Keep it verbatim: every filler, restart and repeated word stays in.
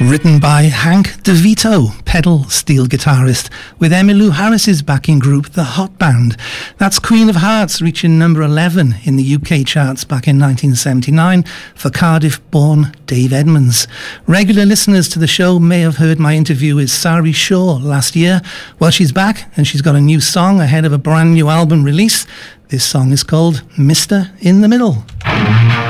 Written by Hank DeVito, pedal steel guitarist, with Emmylou Harris's backing group, The Hot Band. That's Queen of Hearts, reaching number eleven in the U K charts back in nineteen seventy-nine for Cardiff-born Dave Edmunds. Regular listeners to the show may have heard my interview with Sari Shaw last year. Well, she's back and she's got a new song ahead of a brand new album release. This song is called Mister in the Middle.